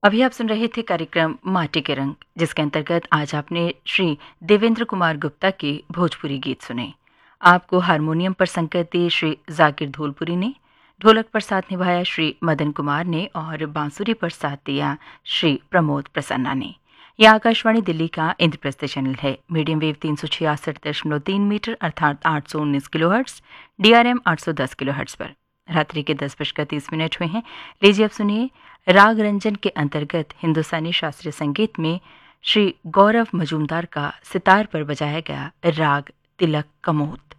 अभी आप सुन रहे थे कार्यक्रम माटी के रंग, जिसके अंतर्गत आज आपने श्री देवेंद्र कुमार गुप्ता के भोजपुरी गीत सुने। आपको हारमोनियम पर संगत दी श्री जाकिर धूलपुरी ने, ढोलक पर साथ निभाया श्री मदन कुमार ने और बांसुरी पर साथ दिया श्री प्रमोद प्रसन्ना ने। यह आकाशवाणी दिल्ली का इंद्रप्रस्थ चैनल है। मीडियम वेव 366.3 मीटर अर्थात 819 किलोहर्ट्ज, DRM 810 किलोहर्ट्ज पर रात्रि के 10:30 हुए हैं। लीजिए अब सुनिए राग रंजन के अंतर्गत हिंदुस्तानी शास्त्रीय संगीत में श्री गौरव मजूमदार का सितार पर बजाया गया राग तिलक कमोद।